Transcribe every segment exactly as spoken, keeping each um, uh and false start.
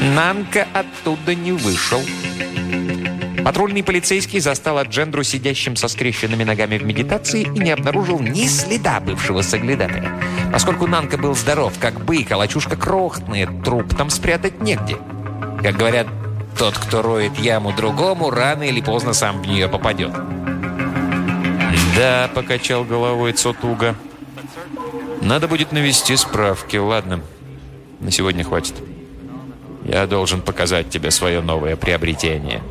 Нанка оттуда не вышел. Патрульный полицейский застал Аджендру сидящим со скрещенными ногами в медитации и не обнаружил ни следа бывшего соглядатая. Поскольку Нанка был здоров, как бык, а лачушка крохотная, труп там спрятать негде. Как говорят, тот, кто роет яму другому, рано или поздно сам в нее попадет. «Да», — покачал головой Цотуга. «Надо будет навести справки. Ладно, на сегодня хватит. Я должен показать тебе свое новое приобретение».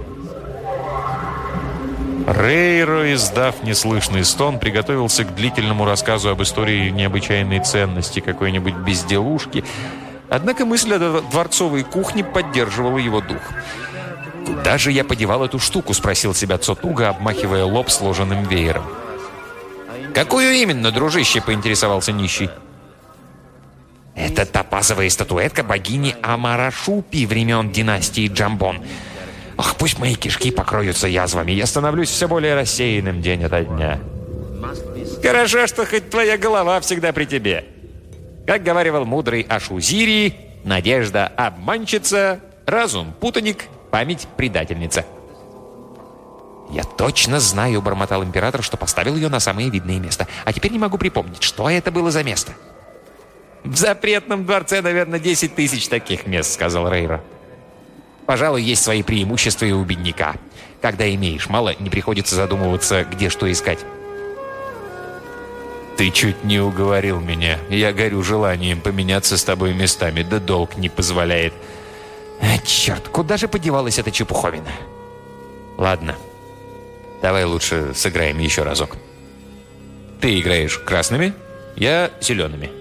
Рейро, издав неслышный стон, приготовился к длительному рассказу об истории необычайной ценности какой-нибудь безделушки. Однако мысль о дворцовой кухне поддерживала его дух. «Куда же я подевал эту штуку?» — спросил себя Цотуга, обмахивая лоб сложенным веером. «Какую именно, дружище?» — поинтересовался нищий. «Это топазовая статуэтка богини Амарашупи времен династии Джамбон. Ах, пусть мои кишки покроются язвами, я становлюсь все более рассеянным день ото дня. Хорошо, что хоть твоя голова всегда при тебе. Как говаривал мудрый Ашузири, надежда обманщица, разум путаник, память предательница». «Я точно знаю», — бормотал император, что поставил ее на самое видное место. «А теперь не могу припомнить, что это было за место». «В запретном дворце, наверное, десять тысяч таких мест», — сказал Рейро. «Пожалуй, есть свои преимущества и у бедняка. Когда имеешь мало, не приходится задумываться, где что искать». «Ты чуть не уговорил меня. Я горю желанием поменяться с тобой местами, да долг не позволяет». А, черт, куда же подевалась эта чепуховина? Ладно, давай лучше сыграем еще разок. Ты играешь красными, я зелеными.